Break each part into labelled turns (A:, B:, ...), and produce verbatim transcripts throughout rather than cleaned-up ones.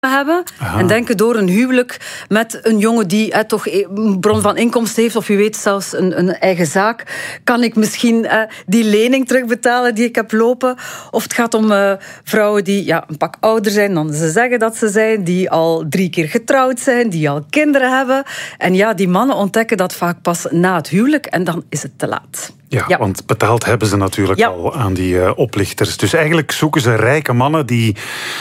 A: hebben. Aha. En denken door een huwelijk met een jongen die eh, toch een bron van inkomsten heeft, of wie weet zelfs een, een eigen zaak, kan ik misschien eh, die lening terugbetalen die ik heb lopen. Of het gaat om uh, vrouwen die ja, een pak ouder zijn dan ze zeggen dat ze zijn, die al drie keer getrouwd zijn, die al kinderen hebben. En ja, die mannen ontdekken dat vaak pas na het huwelijk en dan is het te laat.
B: Ja, ja. Want betaald hebben ze natuurlijk ja. al aan die uh, oplichters. Dus eigenlijk zoeken ze rijke mannen die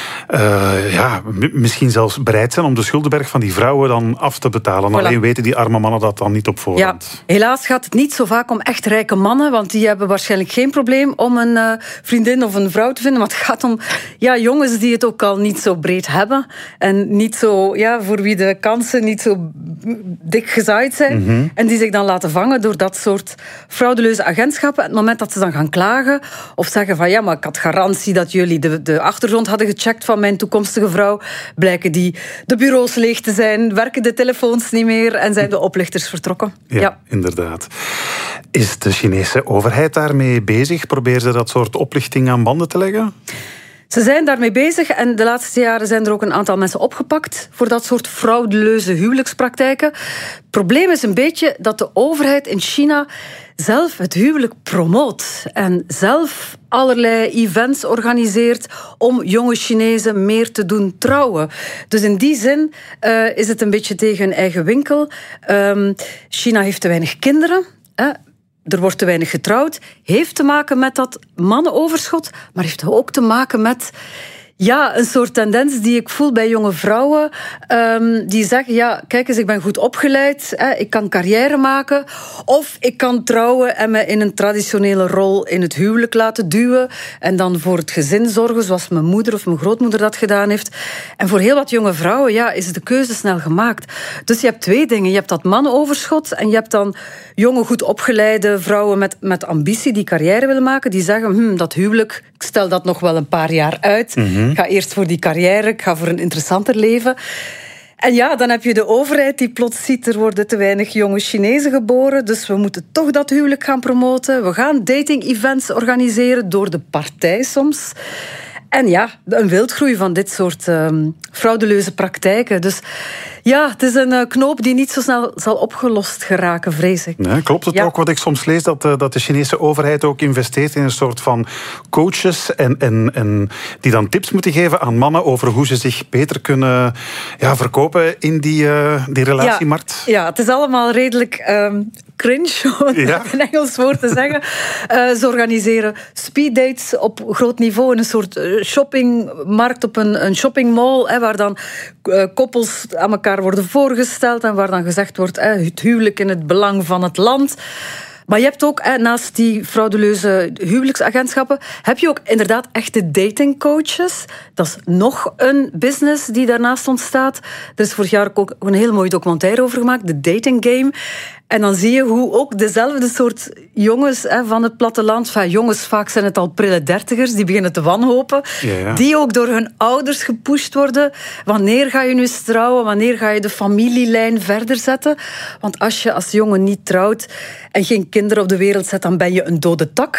B: uh, ja, m- misschien zelfs bereid zijn om de schuldenberg van die vrouwen dan af te betalen. Voilà. Alleen weten die arme mannen dat dan niet op voorhand.
A: Ja. Helaas gaat het niet zo vaak om echt rijke mannen, want die hebben waarschijnlijk geen probleem om een uh, vriendin of een vrouw te vinden. Maar het gaat om ja, jongens die het ook al niet zo breed hebben en niet zo, ja, voor wie de kansen niet zo dik gezaaid zijn. Mm-hmm. En die zich dan laten vangen door dat soort frauduleuze agentschappen. Het moment dat ze dan gaan klagen of zeggen van ja, maar ik had garantie dat jullie de, de achtergrond hadden gecheckt van mijn toekomstige vrouw, blijken die de bureaus leeg te zijn, werken de telefoons niet meer en zijn de oplichters vertrokken.
B: Ja, ja. Inderdaad. Is de Chinese overheid daarmee bezig? Proberen ze dat soort oplichting aan banden te leggen?
A: Ze zijn daarmee bezig en de laatste jaren zijn er ook een aantal mensen opgepakt voor dat soort frauduleuze huwelijkspraktijken. Het probleem is een beetje dat de overheid in China zelf het huwelijk promoot en zelf allerlei events organiseert om jonge Chinezen meer te doen trouwen. Dus in die zin uh, is het een beetje tegen hun eigen winkel. Um, China heeft te weinig kinderen. Hè. Er wordt te weinig getrouwd. Heeft te maken met dat mannenoverschot, maar heeft ook te maken met ja, een soort tendens die ik voel bij jonge vrouwen. Um, die zeggen, ja, kijk eens, ik ben goed opgeleid. Hè, ik kan carrière maken. Of ik kan trouwen en me in een traditionele rol in het huwelijk laten duwen. En dan voor het gezin zorgen, zoals mijn moeder of mijn grootmoeder dat gedaan heeft. En voor heel wat jonge vrouwen ja, is de keuze snel gemaakt. Dus je hebt twee dingen. Je hebt dat mannenoverschot en je hebt dan jonge, goed opgeleide vrouwen met, met ambitie die carrière willen maken. Die zeggen, hm, dat huwelijk, ik stel dat nog wel een paar jaar uit. Mm-hmm. Ik ga eerst voor die carrière, ik ga voor een interessanter leven. En ja, dan heb je de overheid die plots ziet, er worden te weinig jonge Chinezen geboren, dus we moeten toch dat huwelijk gaan promoten. We gaan dating-events organiseren, door de partij soms. En ja, een wildgroei van dit soort um, frauduleuze praktijken. Dus ja, het is een uh, knoop die niet zo snel zal opgelost geraken, vrees ik.
B: Nee, klopt het ja. ook wat ik soms lees, dat, uh, dat de Chinese overheid ook investeert in een soort van coaches en, en, en die dan tips moeten geven aan mannen over hoe ze zich beter kunnen ja, verkopen in die, uh, die relatiemarkt?
A: Ja, ja, het is allemaal redelijk um, cringe, om ja. een Engels woord te zeggen. Uh, ze organiseren speeddates op groot niveau in een soort shoppingmarkt, op een, een shoppingmall, hè, waar dan uh, koppels aan elkaar worden voorgesteld en waar dan gezegd wordt hè, het huwelijk in het belang van het land. Maar je hebt ook, hè, naast die frauduleuze huwelijksagentschappen, heb je ook inderdaad echte datingcoaches. Dat is nog een business die daarnaast ontstaat. Er is vorig jaar ook een heel mooi documentaire over gemaakt, de Dating Game. En dan zie je hoe ook dezelfde soort jongens hè, van het platteland, van jongens, vaak zijn het al prille dertigers, die beginnen te wanhopen, ja, ja. die ook door hun ouders gepusht worden. Wanneer ga je nu eens trouwen? Wanneer ga je de familielijn verder zetten? Want als je als jongen niet trouwt en geen kinderen op de wereld zet, dan ben je een dode tak.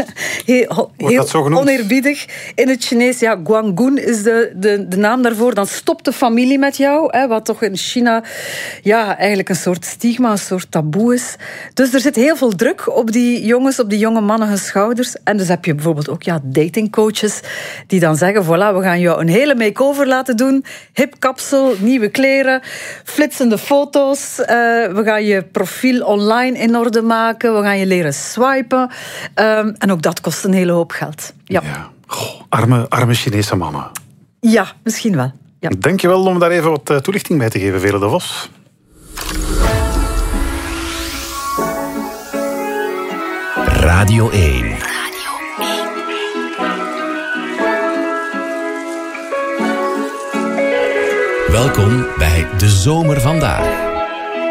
A: heel heel oneerbiedig. In het Chinees, ja, Guangun is de, de, de naam daarvoor. Dan stopt de familie met jou, hè, wat toch in China ja, eigenlijk een soort stigma, een soort taboe is. Dus er zit heel veel druk op die jongens, op die jonge mannen hun schouders. En dus heb je bijvoorbeeld ook ja, datingcoaches die dan zeggen, voilà, we gaan jou een hele make-over laten doen. Hip kapsel, nieuwe kleren, flitsende foto's. Uh, we gaan je profiel online in orde maken. We gaan je leren swipen. Um, en ook dat kost een hele hoop geld. Ja.
B: Ja. Goh, arme, arme Chinese mannen.
A: Ja, misschien wel. Ja.
B: Dank je wel om daar even wat toelichting bij te geven, Veerle de Vos.
C: Radio één. Welkom bij De Zomer Vandaag.